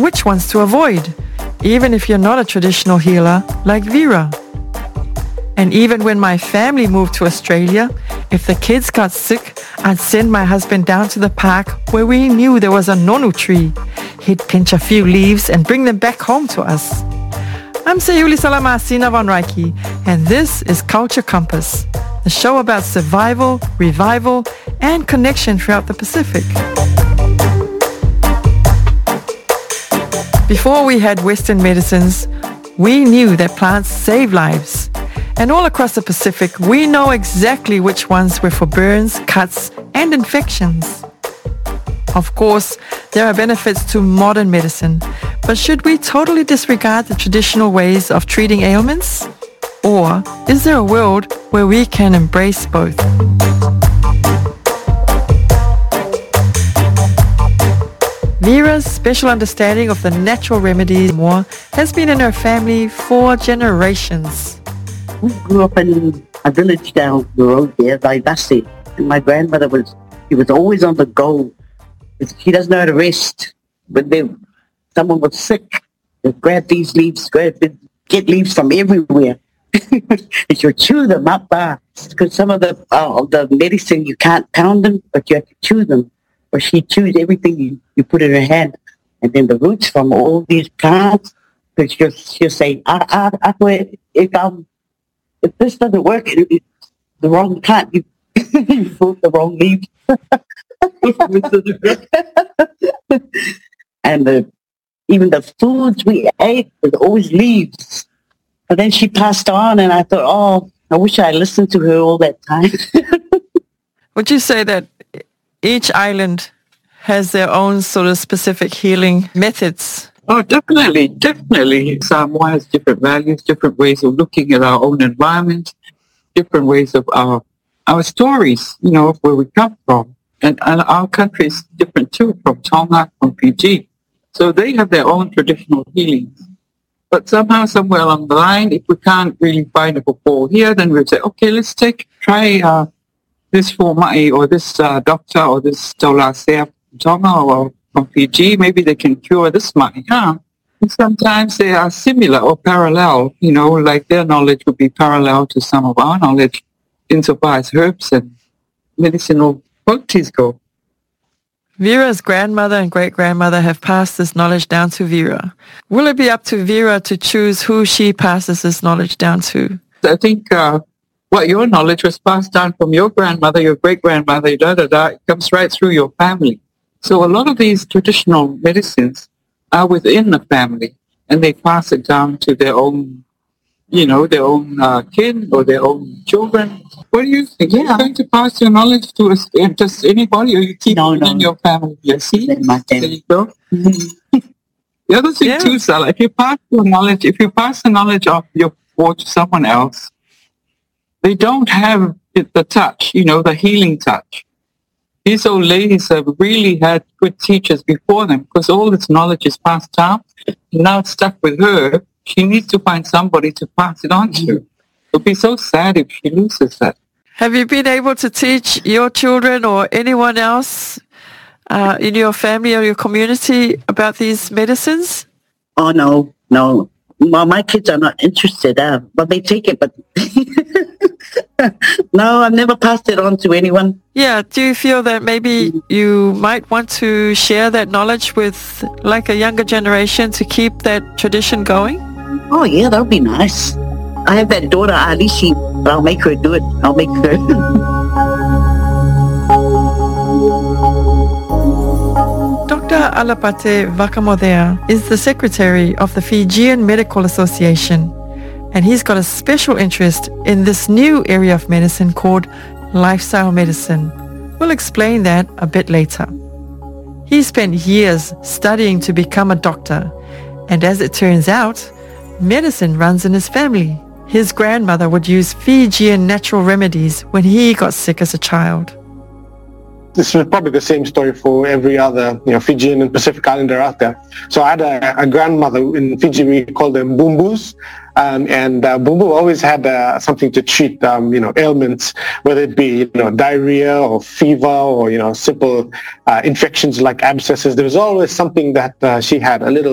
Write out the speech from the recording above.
which ones to avoid, even if you're not a traditional healer like Vera. And even when my family moved to Australia, if the kids got sick, I'd send my husband down to the park where we knew there was a nonu tree. He'd pinch a few leaves and bring them back home to us. I'm Sayuli Salamasina Von Reiki, and this is Culture Compass, the show about survival, revival, and connection throughout the Pacific. Before we had Western medicines, we knew that plants save lives. And all across the Pacific, we know exactly which ones were for burns, cuts, and infections. Of course, there are benefits to modern medicine, but should we totally disregard the traditional ways of treating ailments? Or is there a world where we can embrace both? Vera's special understanding of the natural remedies more has been in her family for generations. We grew up in a village down the road there, Vaivasi, and my grandmother was always on the go. She doesn't know how to rest. When someone was sick, they'd grab these leaves, get leaves from everywhere. And she'll chew them up, because some of the medicine, you can't pound them, but you have to chew them. Or she chews everything you put in her hand. And then the roots from all these plants, because she'll say, if this doesn't work, it's the wrong plant. You bought the wrong leaves. And even the foods we ate was always leaves. But then she passed on, and I thought, I wish I listened to her all that time. Would you say that each island has their own sort of specific healing methods? Oh, definitely. Samoa has different values, different ways of looking at our own environment, different ways of our stories, of where we come from. And our country is different too, from Tonga, from Fiji. So they have their own traditional healings. But somehow, somewhere along the line, if we can't really find a pupil here, then we'll say, okay, let's try this Fomai or this doctor or this Taula'asea from Tonga or from Fiji, maybe they can cure this ma'i. And sometimes they are similar or parallel, like their knowledge would be parallel to some of our knowledge insofar as herbs and medicinal qualities go. Vera's grandmother and great-grandmother have passed this knowledge down to Vera. Will it be up to Vera to choose who she passes this knowledge down to? I think what your knowledge was passed down from your grandmother, your great-grandmother, it comes right through your family. So a lot of these traditional medicines are within the family, and they pass it down to their own, their own kin or their own children. What do you think? Are you going to pass your knowledge to just anybody, or you keep it in your family? You see? There you go. Mm-hmm. The other thing too, Sal, if you pass the knowledge of your war to someone else, they don't have the touch, the healing touch. These old ladies have really had good teachers before them because all this knowledge is passed down. And now it's stuck with her. She needs to find somebody to pass it on to. It would be so sad if she loses that. Have you been able to teach your children or anyone else in your family or your community about these medicines? Oh, no. Well, my kids are not interested, but they take it, but no, I've never passed it on to anyone. Yeah, do you feel that maybe you might want to share that knowledge with like a younger generation to keep that tradition going? Oh, yeah, that would be nice. I have that daughter, Alishi, but I'll make her do it. I'll make her. Dr. Alapate Vakamodea is the secretary of the Fijian Medical Association, and he's got a special interest in this new area of medicine called lifestyle medicine. We'll explain that a bit later. He spent years studying to become a doctor, and as it turns out, medicine runs in his family. His grandmother would use Fijian natural remedies when he got sick as a child. This is probably the same story for every other Fijian and Pacific Islander out there. So I had a grandmother in Fiji, we called them Bumbus, and Bumbu always had something to treat ailments, whether it be diarrhea or fever or simple infections like abscesses. There was always something that she had, a little